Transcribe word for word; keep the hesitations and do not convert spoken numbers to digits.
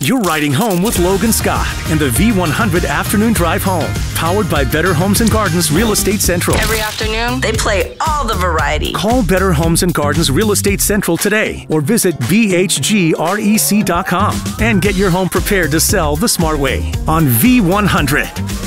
You're riding home with Logan Scott in the V one hundred Afternoon Drive Home, powered by Better Homes and Gardens Real Estate Central. Every afternoon, they play all the variety. Call Better Homes and Gardens Real Estate Central today or visit B H G rec dot com and get your home prepared to sell the smart way on V one hundred.